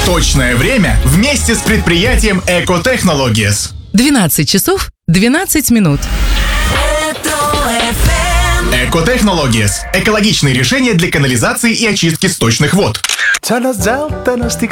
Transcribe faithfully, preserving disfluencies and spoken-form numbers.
Точное время вместе с предприятием Экотехнологиес. двенадцать часов двенадцать минут. Экотехнологиес. Экологичные решения для канализации и очистки сточных вод.